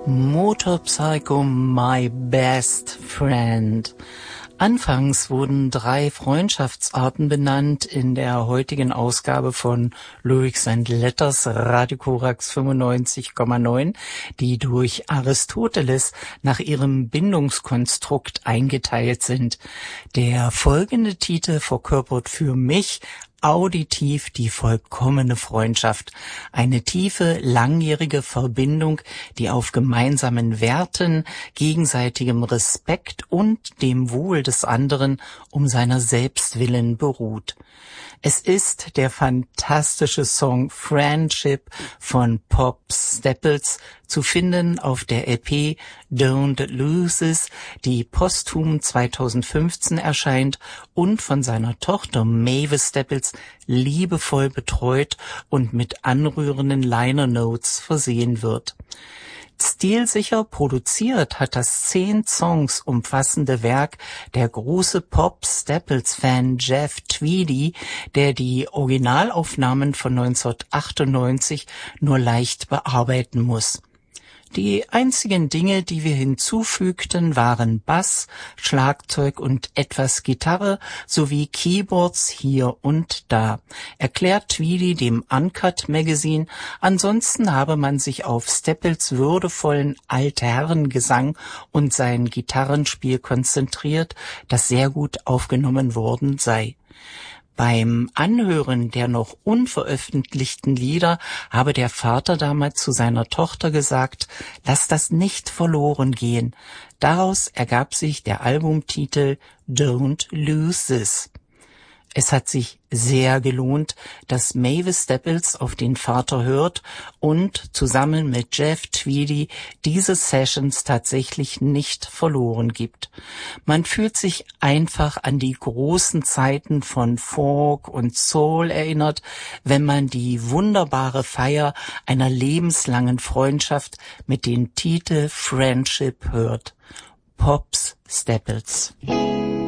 Motorpsycho, my best friend. Anfangs wurden 3 Freundschaftsarten benannt in der heutigen Ausgabe von Lyrics and Letters Radio Korax 95,9, die durch Aristoteles nach ihrem Bindungskonstrukt eingeteilt sind. Der folgende Titel verkörpert für mich auditiv die vollkommene Freundschaft, eine tiefe, langjährige Verbindung, die auf gemeinsamen Werten, gegenseitigem Respekt und dem Wohl des anderen um seiner selbst willen beruht. Es ist der fantastische Song Friendship von Pop Staples, zu finden auf der LP Don't Lose This, die posthum 2015 erscheint und von seiner Tochter Mavis Staples liebevoll betreut und mit anrührenden Liner Notes versehen wird. Stilsicher produziert hat das 10 Songs umfassende Werk der große Pop Staples-Fan Jeff Tweedy, der die Originalaufnahmen von 1998 nur leicht bearbeiten muss. Die einzigen Dinge, die wir hinzufügten, waren Bass, Schlagzeug und etwas Gitarre sowie Keyboards hier und da, erklärt Tweedy dem Uncut Magazine. Ansonsten habe man sich auf Staples würdevollen Altherrengesang und sein Gitarrenspiel konzentriert, das sehr gut aufgenommen worden sei. Beim Anhören der noch unveröffentlichten Lieder habe der Vater damals zu seiner Tochter gesagt, lass das nicht verloren gehen. Daraus ergab sich der Albumtitel Don't Lose This. Es hat sich sehr gelohnt, dass Mavis Staples auf den Vater hört und zusammen mit Jeff Tweedy diese Sessions tatsächlich nicht verloren gibt. Man fühlt sich einfach an die großen Zeiten von Folk und Soul erinnert, wenn man die wunderbare Feier einer lebenslangen Freundschaft mit dem Titel Friendship hört. Pops Staples.